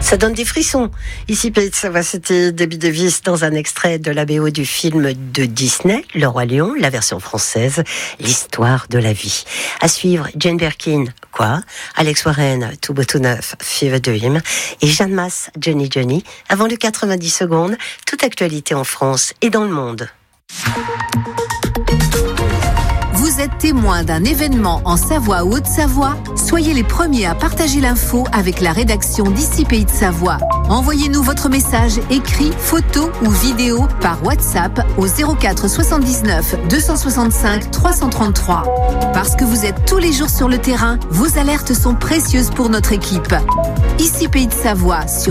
Ça donne des frissons. Ici, Pays de Savoie, c'était Debbie Davis dans un extrait de la BO du film de Disney, Le Roi Lion, la version française, l'histoire de la vie. À suivre, Jane Birkin, Quoi, Alex Warren, Tout beau tout neuf, Fever Dream, et Jeanne Masse, Johnny Johnny. Avant le 90 secondes, toute actualité en France et dans le monde. Vous êtes témoin d'un événement en Savoie ou Haute-Savoie? Soyez les premiers à partager l'info avec la rédaction d'Ici Pays de Savoie. Envoyez-nous votre message écrit, photo ou vidéo par WhatsApp au 04 79 265 333. Parce que vous êtes tous les jours sur le terrain, vos alertes sont précieuses pour notre équipe. Ici Pays de Savoie sur